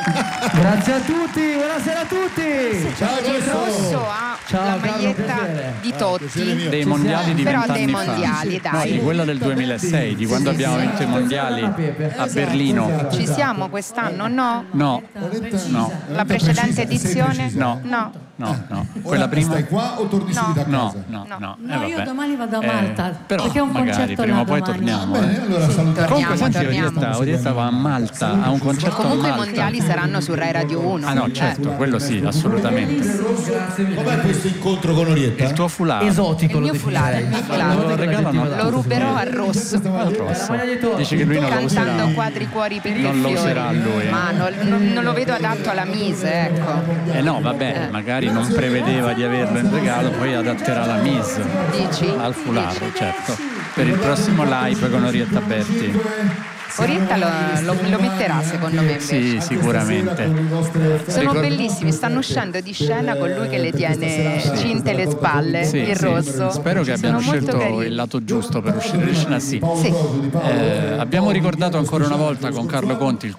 Grazie a tutti, buonasera a tutti. Ciao Rosso ha la maglietta di Totti, dei mondiali di però 20 dei anni mondiali, fa. dai. No, di quella del 2006, di quando abbiamo vinto i mondiali a Berlino. Ci siamo quest'anno? No? No. La precedente edizione? No. Quella prima? Stai qua o torni subito a casa? No. Io domani vado a Malta, però perché ho un magari concerto prima là o poi domani. torniamo. Bene, allora salutiamo. Comunque senti, torniamo. Orietta va a Malta, ha un concerto Comunque a i Malta. mondiali saranno su Rai Radio 1. Ah no, certo, quello sì, assolutamente. Com'è questo incontro con Orietta? Il tuo foulard. Esotico, Il mio foulard, Lo regalano lo ruberò a Rosso, Dici che lui non lo userà. cantando Quadri cuori per Non lo userà lui. Ma non lo vedo adatto alla Mise, ecco. No, vabbè, magari non prevedeva di averlo in regalo, poi adatterà la Mise Dici? al foulard, certo. Per il prossimo live con Orietta Berti. Orietta lo metterà secondo me invece. Sì, sicuramente. Sono bellissimi, stanno uscendo di scena con lui che le tiene cinte le spalle, Sì, il sì. rosso. Spero che abbiano Sono molto scelto carini. il lato giusto per uscire di scena, sì. Sì. Abbiamo ricordato ancora una volta con Carlo Conti il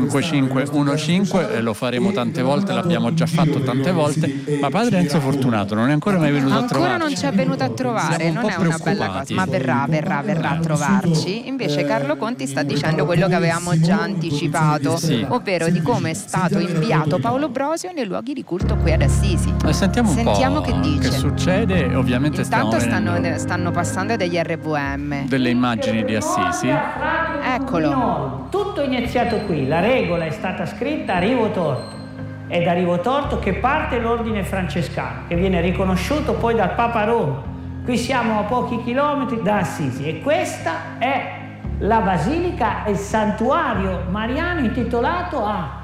45515 e lo faremo tante volte, l'abbiamo già fatto tante volte, ma padre Enzo Fortunato non è ancora mai venuto a trovarci. Ancora non ci è venuto a trovare, Siamo un non po' è una bella cosa, preoccupati. ma verrà a trovarci. Invece Carlo Conti sta dicendo quello che avevamo già anticipato, Sì. ovvero di come è stato inviato Paolo Brosio nei luoghi di culto qui ad Assisi. Sentiamo un Sentiamo po' che dice. che succede, ovviamente Intanto stiamo vedendo stanno passando degli RVM. delle immagini di Assisi. Eccolo. Tutto è iniziato qui, la regola è stata scritta a Rivo Torto. È da Rivo Torto che parte l'ordine francescano, che viene riconosciuto poi dal Papa Roma. Qui siamo a pochi chilometri da Assisi e questa è la basilica e il santuario mariano intitolato a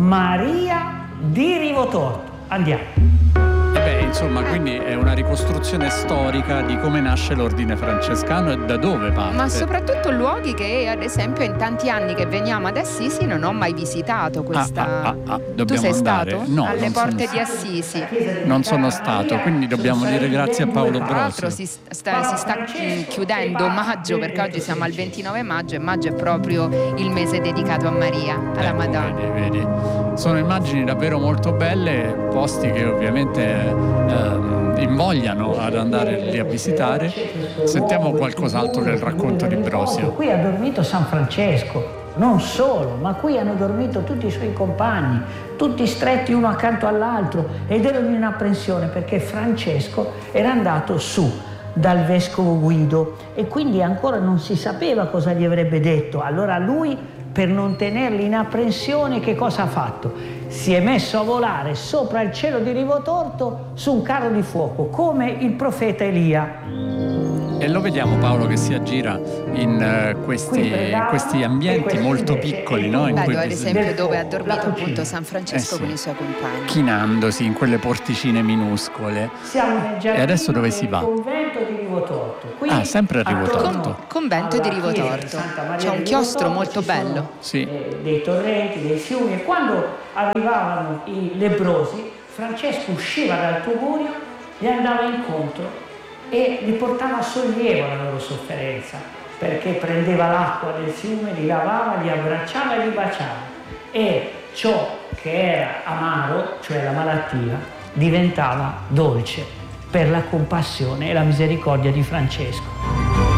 Maria di Rivo Torto. Andiamo. Insomma, quindi è una ricostruzione storica di come nasce l'ordine francescano e da dove parte. Ma soprattutto luoghi che ad esempio in tanti anni che veniamo ad Assisi non ho mai visitato questa. Tu Dobbiamo sei andare? stato? No, alle non porte sono di Assisi. Non sono stato, quindi dobbiamo dire grazie a Paolo Tra l'altro Brosio. si sta chiudendo maggio, perché oggi siamo al 29 maggio e maggio è proprio il mese dedicato a Maria, alla Madonna. Vedi. Sono immagini davvero molto belle, posti che ovviamente invogliano ad andare lì a visitare. Sentiamo qualcos'altro del racconto di Brosio. Qui ha dormito San Francesco, non solo, ma qui hanno dormito tutti i suoi compagni, tutti stretti uno accanto all'altro ed erano in apprensione perché Francesco era andato su dal vescovo Guido e quindi ancora non si sapeva cosa gli avrebbe detto. Allora lui, per non tenerli in apprensione, che cosa ha fatto? Si è messo a volare sopra il cielo di Rivo Torto su un carro di fuoco, come il profeta Elia. E lo vediamo Paolo che si aggira in questi ambienti molto piccoli, no? In Bello cui ad esempio dove ha dormito appunto San Francesco sì. con i suoi compagni. Chinandosi in quelle porticine minuscole. Siamo nel giardino E adesso dove si va? del convento di Rivo Torto. Qui, sempre a Rivo attorno Torto. Convento di Rivo alla chiesa Torto. di Santa Maria C'è un di Rivo chiostro Torto, molto ci sono, bello. Sì. Dei torrenti, dei fiumi e quando arrivavano i lebbrosi Francesco usciva dal tugurio, gli andava incontro e li portava a sollievo la loro sofferenza, perché prendeva l'acqua del fiume, li lavava, li abbracciava e li baciava e ciò che era amaro, cioè la malattia, diventava dolce per la compassione e la misericordia di Francesco.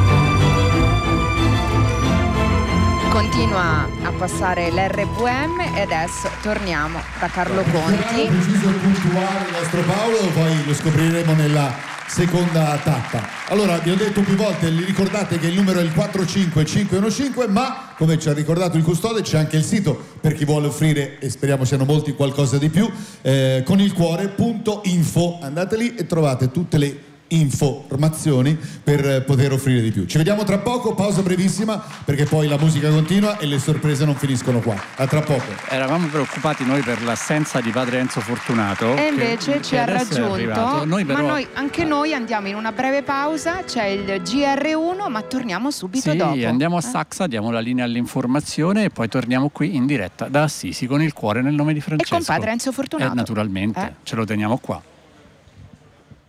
Continua a passare l'RVM e adesso torniamo da Carlo Conti. Preciso e puntuale il nostro Paolo, poi lo scopriremo nella seconda tappa. Allora, vi ho detto più volte, vi ricordate che il numero è il 45515, ma come ci ha ricordato il custode c'è anche il sito per chi vuole offrire, e speriamo siano molti, qualcosa di più, conilcuore.info. Andate lì e trovate tutte le informazioni per poter offrire di più. Ci vediamo tra poco, pausa brevissima perché poi la musica continua e le sorprese non finiscono qua. A tra poco. Eravamo preoccupati noi per l'assenza di padre Enzo Fortunato E invece ci ha raggiunto, Noi però... ma anche noi andiamo in una breve pausa, c'è il GR1 ma torniamo subito dopo. Sì, andiamo a Saxa, diamo la linea all'informazione e poi torniamo qui in diretta da Assisi con il cuore nel nome di Francesco. E con padre Enzo Fortunato. Naturalmente, ce lo teniamo qua.